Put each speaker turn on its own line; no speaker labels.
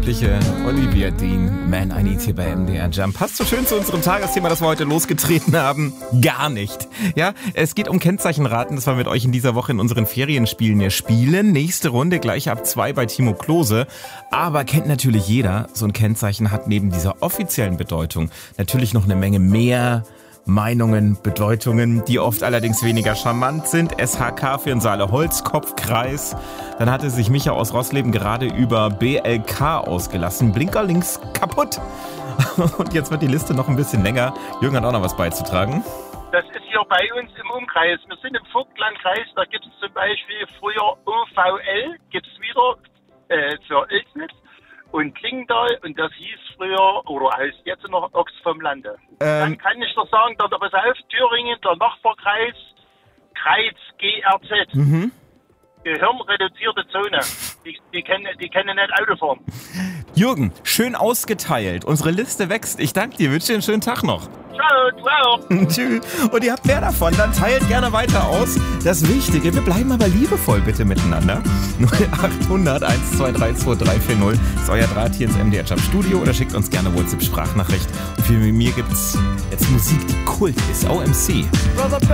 weibliche Olivia Dean, Man I Need hier bei MDR Jump. Passt so schön zu unserem Tagesthema, das wir heute losgetreten haben. Gar nicht. Ja, es geht um Kennzeichenraten, das wir mit euch in dieser Woche in unseren Ferienspielen hier spielen. Nächste Runde gleich ab 2 bei Timo Klose. Aber kennt natürlich jeder, so ein Kennzeichen hat neben dieser offiziellen Bedeutung natürlich noch eine Menge mehr Meinungen, Bedeutungen, die oft allerdings weniger charmant sind. SHK für den Saale Holzkopfkreis. Dann hatte sich Micha aus Rossleben gerade über BLK ausgelassen. Blinker links kaputt. Und jetzt wird die Liste noch ein bisschen länger. Jürgen hat auch noch was beizutragen.
Das ist hier bei uns im Umkreis. Wir sind im Vogtlandkreis, da gibt es zum Beispiel früher OVL, gibt es wieder für Ilznitz und Klingendal, und das hieß früher, oder heißt jetzt noch, Ochs vom Lande. Dann kann ich dir sagen, pass auf, Thüringen, der Nachbarkreis, Kreiz, GRZ, gehirnreduzierte Zone, die kennen nicht Autofahren.
Jürgen, schön ausgeteilt, unsere Liste wächst. Ich danke dir, wünsche dir einen schönen Tag noch.
Ciao, du auch.
Tschüss. Und ihr habt mehr davon, dann teilt gerne weiter aus. Das Wichtige, wir bleiben aber liebevoll bitte miteinander. 0800 123 2340 ist euer Draht hier ins MDR Jump Studio oder schickt uns gerne WhatsApp-Sprachnachricht. Und für mir gibt's jetzt Musik, die Kult ist. OMC.